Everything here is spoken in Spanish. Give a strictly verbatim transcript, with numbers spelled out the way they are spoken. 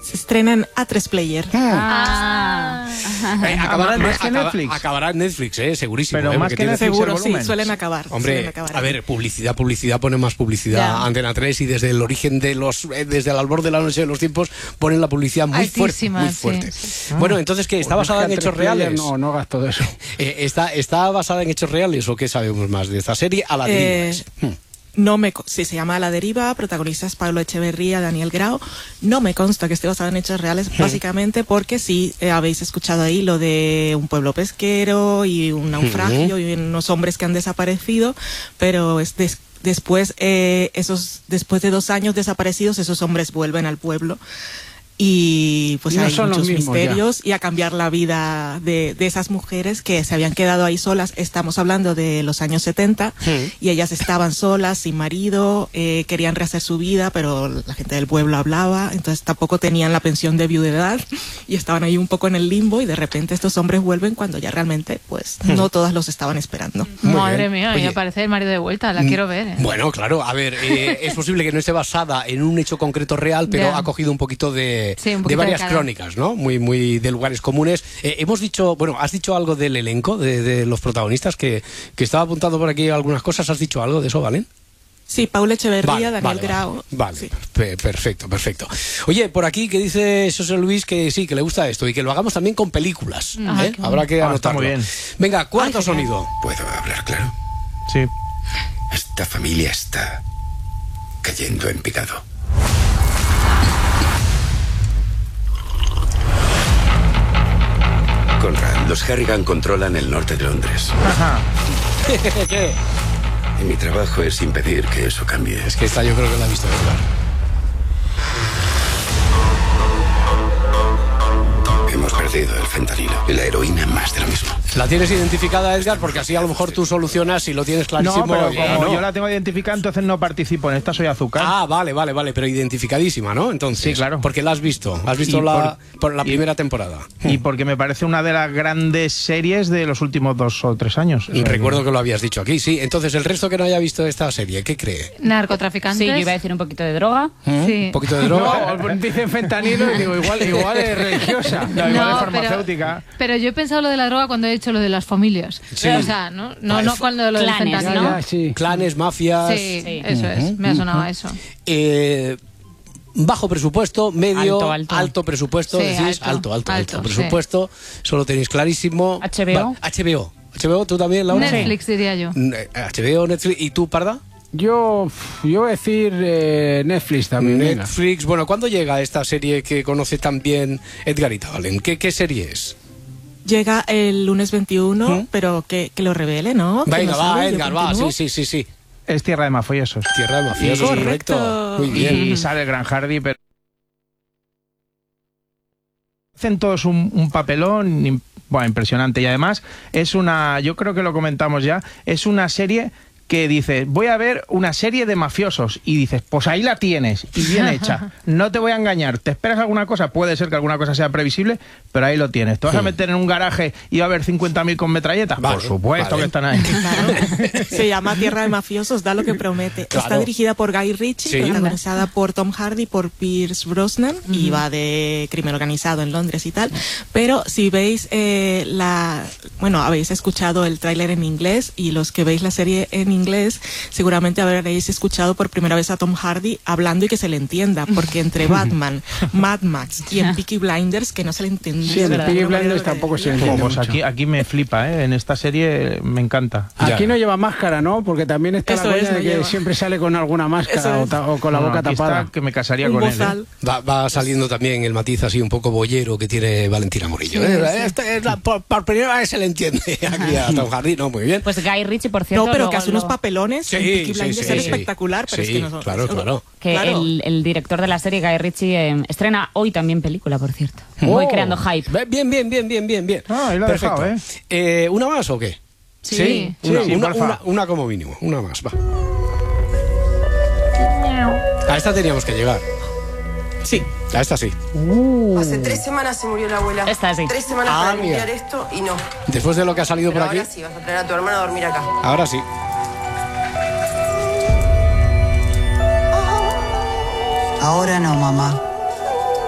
Se estrena en A tres Player. Ah. Eh, acabará, más que acaba, Netflix. Acabará en Netflix, eh, segurísimo. Pero eh, más que tiene... Netflix. Seguro, el sí, volumen. suelen acabar. Hombre, suelen acabar a ver, publicidad, publicidad, pone más publicidad. Ya. Antena tres y desde el origen de los, eh, desde el albor de la noche de los tiempos, ponen la publicidad muy fuerte, Altísima, muy sí. fuerte. Ah. Bueno, entonces, ¿qué? ¿Está Pues basada es que en a hechos tres player reales? No, no gasto de eso. Eh, ¿está, ¿Está basada en hechos reales o qué sabemos más de esta serie? A la deriva. Eh, No me, co- sí, se llama A la deriva, protagonistas Pablo Echeverría, Daniel Grau. No me consta que esté basado en hechos reales, básicamente porque sí eh, habéis escuchado ahí lo de un pueblo pesquero y un naufragio y unos hombres que han desaparecido, pero es des- después, eh, esos, después de dos años desaparecidos, esos hombres vuelven al pueblo. Y pues Y no hay son los muchos mismos misterios y a cambiar la vida de, de esas mujeres que se habían quedado ahí solas. Estamos hablando de los años setenta y ellas estaban solas, sin marido, eh, querían rehacer su vida, pero la gente del pueblo hablaba, entonces tampoco tenían la pensión de viudedad y estaban ahí un poco en el limbo y de repente estos hombres vuelven cuando ya realmente pues no todas los estaban esperando. Muy Madre bien. mía, Oye. ya aparece el marido de vuelta, la quiero ver. ¿eh? Bueno, claro, a ver, eh, es posible que no esté basada en un hecho concreto real, pero Ya. ha cogido un poquito de, Sí, un de poquito de varias cada. crónicas, ¿no? Muy, muy de lugares comunes. Eh, hemos dicho, bueno, has dicho algo del elenco, de, de los protagonistas, que, que estaba apuntando por aquí algunas cosas. ¿Has dicho algo de eso, Valen? Sí, Paula Echeverría, Vale, Daniel vale, Grau. Vale, Sí. pe- perfecto, perfecto. Oye, por aquí que dice José Luis que sí, que le gusta esto y que lo hagamos también con películas. Ah, ¿eh? qué Habrá que Ah, anotarlo. está muy bien. Venga, cuarto Ay, genial. sonido. ¿Puedo hablar claro? Sí. Esta familia está cayendo en picado. Conrad, los Harrigan controlan el norte de Londres. Ajá. ¿Qué? Y mi trabajo es impedir que eso cambie. Es que esta yo creo que la ha visto Edgar. Hemos perdido el fentanilo y la heroína, más de lo mismo. ¿La tienes identificada, Edgar? Porque así a lo mejor tú solucionas y lo tienes clarísimo. No, pero y- como ¿no? yo la tengo identificada, entonces no participo en esta, soy azúcar. Ah, vale, vale, vale, pero identificadísima, ¿no? Entonces, Sí, claro. Porque la has visto, has visto Y la, por, la y- primera temporada. Y porque me parece una de las grandes series de los últimos dos o tres años. O sea, Recuerdo que lo habías dicho aquí, sí. Entonces, el resto que no haya visto esta serie, ¿qué cree? Narcotraficantes. Sí, yo iba a decir un poquito de droga. Sí. ¿Un poquito de droga? No, dicen fentanilo y digo, igual, igual es religiosa. No, igual No, es farmacéutica. Pero, pero yo he pensado lo de la droga cuando he hecho lo de las familias. Sí. O sea, no, no, Vale. no cuando lo del Clanes, fentanilo. ¿no? Ya, sí. Clanes, mafias. Sí, Sí. eso es. Me ha sonado a eso. Eh, bajo presupuesto, medio, Alto, alto. presupuesto, Sí, decís, alto, alto, alto, alto, alto, presupuesto, eso lo tenéis clarísimo. H B O. Va- H B O. H B O, ¿tú también, Laura? Netflix, diría yo. Eh, H B O, Netflix, ¿y tú, Parda? Yo, yo voy a decir eh, Netflix también. venga. Netflix. Bueno, ¿cuándo llega esta serie que conoce también Edgarita Valen? ¿Qué, qué serie es? Llega el lunes veintiuno, ¿Mm? pero que, que lo revele, ¿no? Que Venga, no va, sabe, yo Edgar, va, continúo. sí, sí, sí, sí. Es Tierra de Mafiosos. Tierra de mafiosos, Correcto. correcto. Muy bien. Y sale el Gran Hardy, pero hacen todos un, un papelón im- bueno, impresionante. Y además es una, yo creo que lo comentamos ya, es una serie que dices, voy a ver una serie de mafiosos, y dices, pues ahí la tienes, y bien hecha. No te voy a engañar, ¿te esperas alguna cosa? Puede ser que alguna cosa sea previsible, pero ahí lo tienes. ¿Te vas a meter en un garaje y va a haber cincuenta mil con metralletas? Vale, Por supuesto vale. que están ahí. Claro. Se llama Tierra de Mafiosos, da lo que promete. Claro. Está dirigida por Guy Ritchie, Sí. protagonizada por Tom Hardy, por Pierce Brosnan, y va de crimen organizado en Londres y tal. Pero si veis eh, la... Bueno, habéis escuchado el tráiler en inglés, y los que veis la serie en inglés, seguramente habréis escuchado por primera vez a Tom Hardy hablando y que se le entienda, porque entre Batman, Mad Max y en Peaky Blinders, que no se le entendía. Sí, en de el alguna Peaky manera Blinders lo que tampoco se decía. entiende Pues mucho. aquí, aquí me flipa, ¿eh? En esta serie me encanta. Ya. Aquí no lleva máscara, ¿no? Porque también está Eso la es, coña no de que lleva. siempre sale con alguna máscara Eso o, es. ta- o con la No, boca aquí tapada. está, que me casaría Un con él. bozal. ¿eh? Va, va saliendo también el matiz así un poco boyero que tiene Valentina Morillo. Sí, ¿eh? sí. Este es la- por, por primera vez se le entiende aquí a Tom Hardy, ¿no? Muy bien. Pues Guy Ritchie, por cierto. No, pero luego que hace unos lo- papelones Sí, en Peaky sí, Blinders, sí, era sí. espectacular, pero Sí, es que no son... claro, claro. Que Claro. el, el director de la serie, Guy Ritchie, eh, estrena hoy también película, por cierto. Voy Oh. creando hype. Bien, bien, bien, bien, bien, bien. Ah, ahí lo ha Perfecto. dejado, ¿eh? Eh, ¿Una más o qué? Sí. Sí, Una, sí, una, porfa. una- una como mínimo, una más, va. A esta teníamos que llegar. Sí. A esta sí. Hace tres semanas se murió la abuela. Esta sí. Tres semanas Ah, para mira. limpiar esto y no. Después de lo que ha salido Pero por aquí, ahora sí, vas a traer a tu hermana a dormir acá. ahora sí. Ahora no, mamá.